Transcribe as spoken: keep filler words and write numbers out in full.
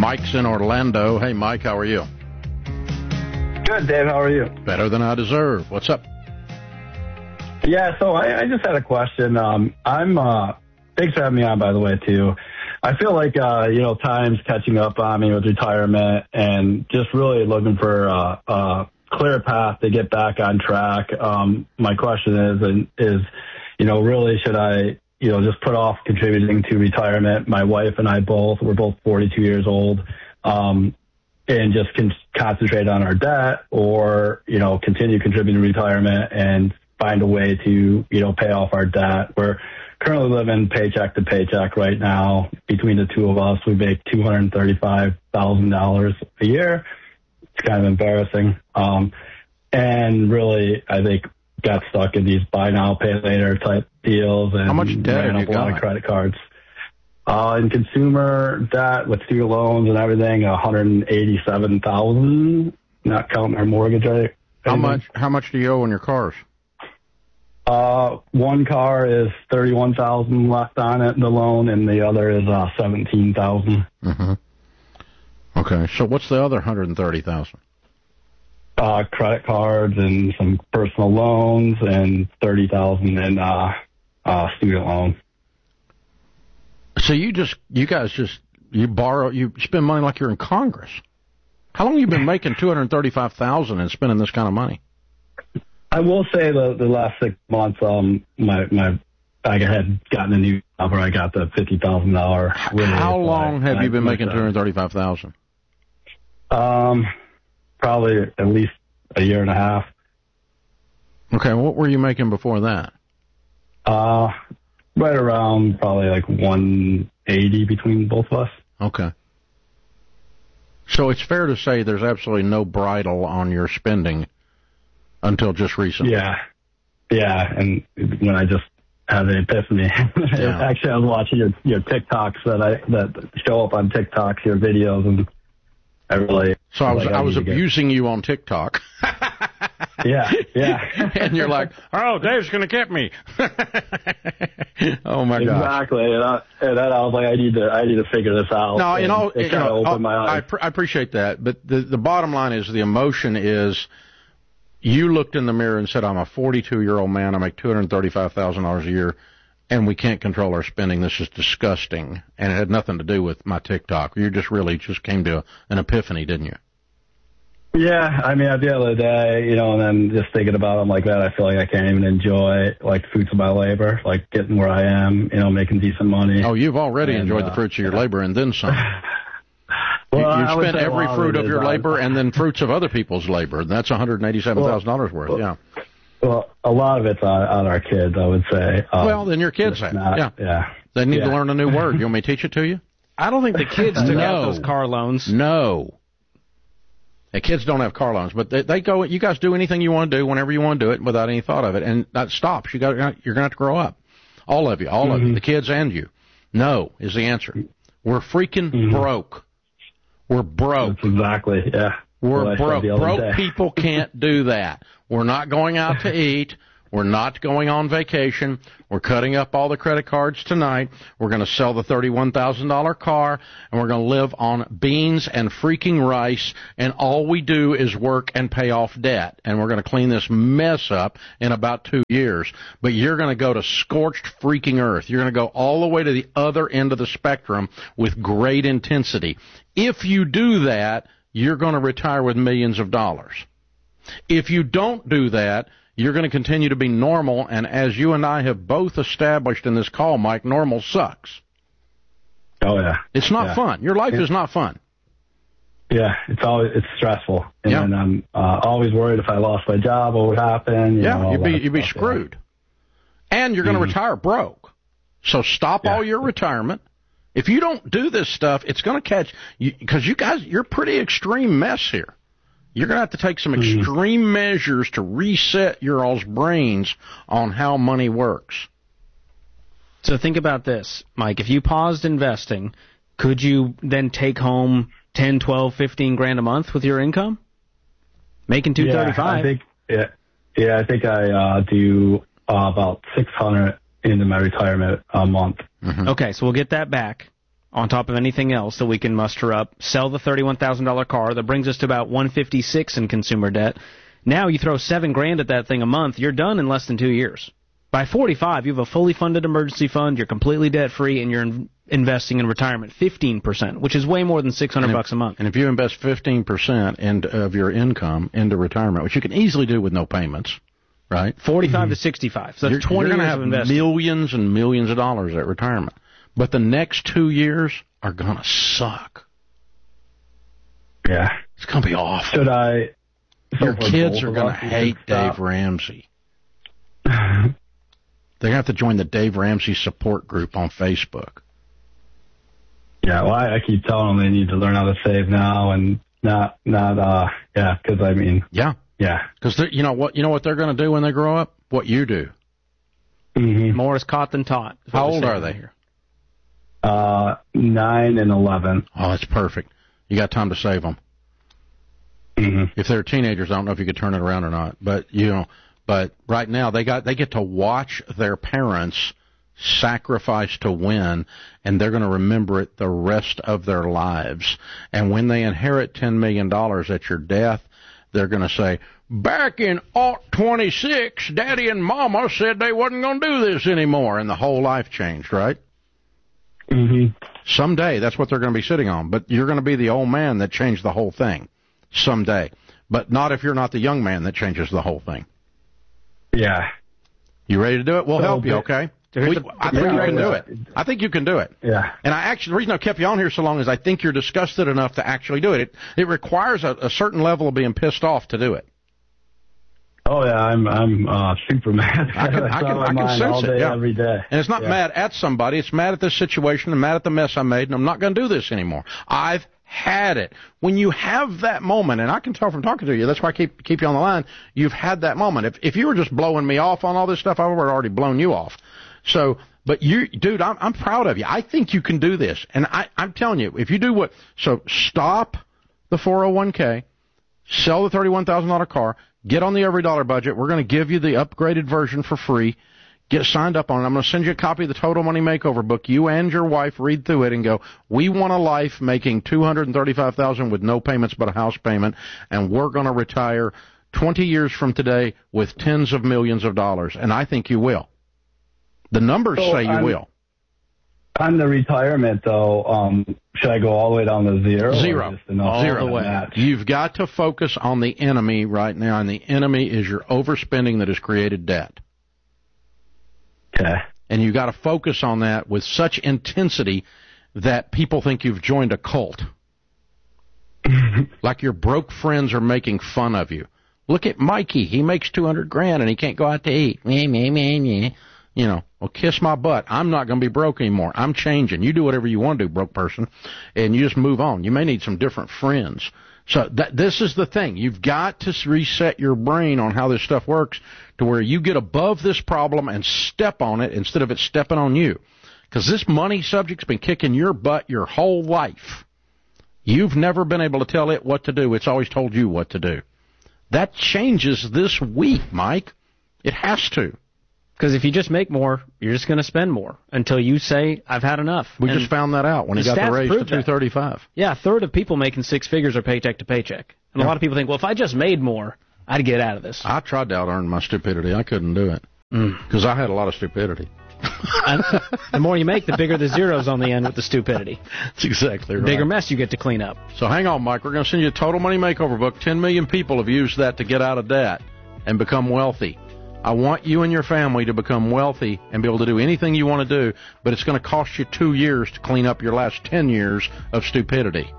Mike's in Orlando. Hey, Mike, how are you? Good, Dave. How are you? Better than I deserve. What's up? Yeah, so I, I just had a question. Um, I'm, uh, thanks for having me on, by the way, too. I feel like, uh, you know, time's catching up on me with retirement and just really looking for a, a clear path to get back on track. Um, my question is, is, you know, really should I, you know, just put off contributing to retirement? My wife and I both, we're both forty-two years old, um, and just con- concentrate on our debt, or, you know, continue contributing to retirement and find a way to, you know, pay off our debt. We're currently living paycheck to paycheck right now. Between the two of us, we make two hundred thirty-five thousand dollars a year. It's kind of embarrassing. Um, and really, I think got stuck in these buy now, pay later type deals. And how much debt have you up a lot got? of credit cards. Uh, in consumer debt with student loans and everything, one hundred eighty-seven thousand dollars, not counting our mortgage rate. How much, how much do you owe on your cars? Uh, one car is thirty-one thousand dollars left on it, the loan, and the other is uh, seventeen thousand dollars. Mm-hmm. Okay, so what's the other one hundred thirty thousand dollars? Uh, credit cards and some personal loans, and thirty thousand dollars in uh, uh, student loan. So you just, you guys just, you borrow, you spend money like you're in Congress. How long have you been making two hundred thirty-five thousand dollars and spending this kind of money? I will say the the last six months, um, my my I had gotten a new job where I got the fifty thousand dollars. How long have you been making two hundred thirty-five thousand dollars? Um, probably at least a year and a half. Okay, what were you making before that? Uh, right around probably like one eighty between both of us. Okay. So it's fair to say there's absolutely no bridle on your spending until just recently. Yeah. Yeah, and when I just had an epiphany. Yeah. Actually, I was watching your, your TikToks that I that show up on TikToks, your videos, and I really... So I was like, I, I was abusing get... you on TikTok. Yeah, yeah. And you're like, oh, Dave's going to get me. Oh, my God. Exactly. And, I, and then I was like, I need to I need to figure this out. No, you know, it kind of opened my eyes. I, pr- I appreciate that. But the, the bottom line is the emotion is you looked in the mirror and said, I'm a forty-two-year-old man. I make two hundred thirty-five thousand dollars a year, and we can't control our spending. This is disgusting. And it had nothing to do with my TikTok. You just really just came to an epiphany, didn't you? Yeah, I mean, at the end of the day, you know, and then just thinking about them like that, I feel like I can't even enjoy, like, the fruits of my labor, like getting where I am, you know, making decent money. Oh, you've already and, enjoyed uh, the fruits of your labor and then some. Well, you you spent say every fruit of your is, labor uh, and then fruits of other people's labor, and that's one hundred eighty-seven thousand dollars well, worth, well, yeah. Well, a lot of it's on, on our kids, I would say. Um, well, then your kids have, not, yeah. yeah. They need yeah. to learn a new word. You want me to teach it to you? I don't think the kids took no. out those car loans. No. The kids don't have car loans, but they, they go. You guys do anything you want to do whenever you want to do it without any thought of it, and that stops. You got. You're going to have to grow up, all of you, all mm-hmm. of you, the kids and you. No is the answer. We're freaking mm-hmm. broke. We're broke. That's exactly. Yeah. We're broke. Broke people can't do that. We're not going out to eat. We're not going on vacation. We're cutting up all the credit cards tonight. We're going to sell the thirty-one thousand dollars car, and we're going to live on beans and freaking rice, and all we do is work and pay off debt. And we're going to clean this mess up in about two years. But you're going to go to scorched freaking earth. You're going to go all the way to the other end of the spectrum with great intensity. If you do that, you're going to retire with millions of dollars. If you don't do that, you're going to continue to be normal, and as you and I have both established in this call, Mike, normal sucks. Oh, yeah. It's not yeah. fun. Your life yeah. is not fun. Yeah, it's always it's stressful. And yeah. then I'm uh, always worried if I lost my job, what would happen. You yeah, know, you'd be, you'd be stuff, screwed. Yeah. And you're going to mm-hmm. retire broke. So stop yeah. all your retirement. If you don't do this stuff, it's going to catch you, because you guys, you're a pretty extreme mess here. You're going to have to take some extreme mm-hmm. measures to reset your all's brains on how money works. So think about this, Mike. If you paused investing, could you then take home ten, twelve, fifteen grand a month with your income? Making two thirty-five. Yeah, I think, yeah, yeah, I think I uh, do uh, about six hundred into my retirement a month. Mm-hmm. Okay, so we'll get that back. on top of anything else that we can muster up, sell the thirty-one thousand dollars car. That brings us to about one hundred fifty-six in consumer debt. Now you throw seven grand at that thing a month, you're done in less than two years. By forty-five, you have a fully funded emergency fund, you're completely debt-free, and you're in, investing in retirement fifteen percent, which is way more than six hundred bucks a month. And if you invest fifteen percent in, of your income into retirement, which you can easily do with no payments, right? forty-five mm-hmm. to sixty-five. So that's you're, twenty you're years have of investing. Millions and millions of dollars at retirement. But the next two years are going to suck. Yeah. It's going to be awful. Should I... Your kids are going to hate Dave stop? Ramsey. They're going to have to join the Dave Ramsey support group on Facebook. Yeah, well, I, I keep telling them they need to learn how to save now and not, not, uh, yeah, because I mean... Yeah. Yeah. Because you know what, you know what they're going to do when they grow up? What you do. Mm-hmm. More is caught than taught. How old are they? Here. Uh, nine and eleven. Oh, that's perfect. You got time to save them. Mm-hmm. If they're teenagers, I don't know if you could turn it around or not. But you know, but right now they got they get to watch their parents sacrifice to win, and they're going to remember it the rest of their lives. And when they inherit ten million dollars at your death, they're going to say, back in aught twenty-six, Daddy and Mama said they wasn't going to do this anymore, and the whole life changed, right? Mm-hmm. Someday, that's what they're going to be sitting on. But you're going to be the old man that changed the whole thing. Someday. But not if you're not the young man that changes the whole thing. Yeah. You ready to do it? We'll so, help you, okay? We, I think yeah, you can yeah. do it. I think you can do it. Yeah. And I actually, the reason I kept you on here so long is I think you're disgusted enough to actually do it. It, it requires a, a certain level of being pissed off to do it. Oh yeah, I'm I'm uh, super mad. I can I can, I can sense all day, it. Yeah. Every day. And it's not yeah. mad at somebody. It's mad at this situation and mad at the mess I made. And I'm not going to do this anymore. I've had it. When you have that moment, and I can tell from talking to you, that's why I keep keep you on the line. You've had that moment. If if you were just blowing me off on all this stuff, I would have already blown you off. So, but you, dude, I'm I'm proud of you. I think you can do this. And I I'm telling you, if you do what, so stop the four oh one k, sell the thirty-one thousand dollars car. Get on the Every Dollar Budget. We're going to give you the upgraded version for free. Get signed up on it. I'm going to send you a copy of the Total Money Makeover book. You and your wife read through it and go, we want a life making two hundred thirty-five thousand dollars with no payments but a house payment, and we're going to retire twenty years from today with tens of millions of dollars. And I think you will. The numbers so say you on, will. On the retirement, though, um, should I go all the way down to zero? Zero. All Zero. The way. You've got to focus on the enemy right now, and the enemy is your overspending that has created debt. Okay. And you've got to focus on that with such intensity that people think you've joined a cult. Like your broke friends are making fun of you. Look at Mikey. He makes two hundred grand and he can't go out to eat. Meh, meh, meh, meh. You know, well, kiss my butt. I'm not going to be broke anymore. I'm changing. You do whatever you want to do, broke person, and you just move on. You may need some different friends. So that, this is the thing. You've got to reset your brain on how this stuff works to where you get above this problem and step on it instead of it stepping on you. Because this money subject's been kicking your butt your whole life. You've never been able to tell it what to do. It's always told you what to do. That changes this week, Mike. It has to. Because if you just make more, you're just going to spend more until you say, I've had enough. We and just found that out when he got the raise to two thirty-five. Yeah, a third of people making six figures are paycheck to paycheck. And yeah. a lot of people think, well, if I just made more, I'd get out of this. I tried to out-earn my stupidity. I couldn't do it because mm. I had a lot of stupidity. The more you make, the bigger the zeros on the end with the stupidity. That's exactly right. The bigger mess you get to clean up. So hang on, Mike. We're going to send you a Total Money Makeover book. Ten million people have used that to get out of debt and become wealthy. I want you and your family to become wealthy and be able to do anything you want to do, but it's going to cost you two years to clean up your last ten years of stupidity.